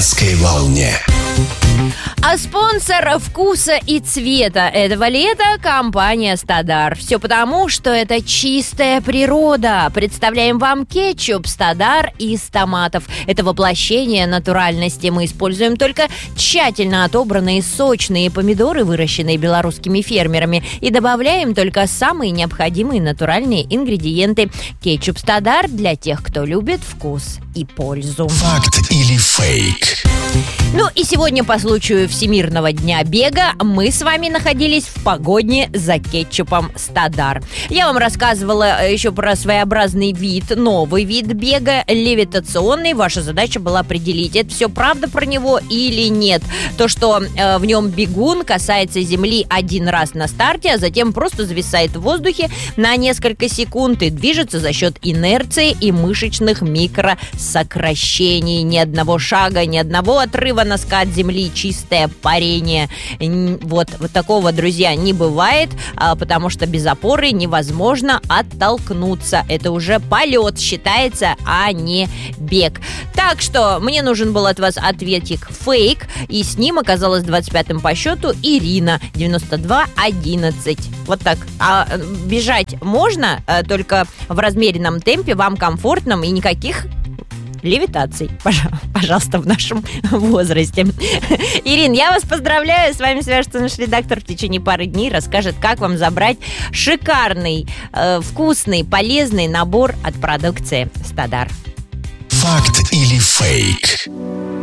Женской волне. А спонсор вкуса и цвета этого лета – компания «Стадар». Все потому, что это чистая природа. Представляем вам кетчуп «Стадар» из томатов. Это воплощение натуральности. Мы используем только тщательно отобранные сочные помидоры, выращенные белорусскими фермерами, и добавляем только самые необходимые натуральные ингредиенты. Кетчуп «Стадар» для тех, кто любит вкус и пользу. Факт или фейк? Ну и сегодня по случаю Всемирного дня бега мы с вами находились в погоне за кетчупом «Стадар». Я вам рассказывала еще про своеобразный вид, новый вид бега, левитационный. Ваша задача была определить, это все правда про него или нет. То, что в нем бегун касается земли один раз на старте, а затем просто зависает в воздухе на несколько секунд и движется за счет инерции и мышечных микросокращений. Ни одного шага, ни одного отрыва носка от земли, чистое парение. Вот такого, друзья, не бывает, потому что без опоры невозможно оттолкнуться. Это уже полет считается, а не бег. Так что мне нужен был от вас ответик фейк, и с ним оказалась 25-м по счету Ирина, 92-11. Вот так. А бежать можно, только в размеренном темпе, вам комфортном, и никаких левитаций, пожалуйста, в нашем возрасте. Ирин, я вас поздравляю. С вами свяжется наш редактор в течение пары дней, расскажет, как вам забрать шикарный, вкусный, полезный набор от продукции «Стадар». Факт или фейк?